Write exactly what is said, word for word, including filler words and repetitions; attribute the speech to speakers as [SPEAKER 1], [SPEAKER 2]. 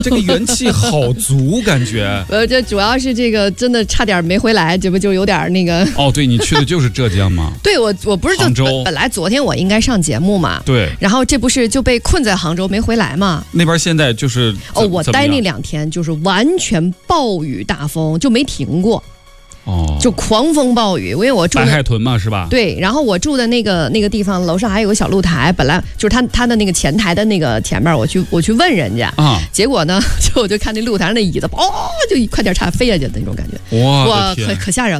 [SPEAKER 1] 这个元气好足，感觉。
[SPEAKER 2] 呃，这主要是这个真的差点没回来，这不就有点那个。
[SPEAKER 1] 哦，对，你去的就是浙江吗？
[SPEAKER 2] 对，我我不是就
[SPEAKER 1] 杭州
[SPEAKER 2] 本本来昨天我应该上节目嘛，
[SPEAKER 1] 对，
[SPEAKER 2] 然后这不是就被困在杭州没回来嘛？
[SPEAKER 1] 那边现在就是
[SPEAKER 2] 哦，我待那两天就是完全暴雨大风，就没停过。
[SPEAKER 1] 哦，
[SPEAKER 2] 就狂风暴雨，因为我住
[SPEAKER 1] 白海豚嘛，是吧？
[SPEAKER 2] 对，然后我住的那个那个地方楼上还有个小露台，本来就是他他的那个前台的那个前面，我去我去问人家啊，结果呢，就我就看那露台上那椅子，哦，就快点差点飞下去的那种感觉，
[SPEAKER 1] 哇，
[SPEAKER 2] 哇，可可吓人了。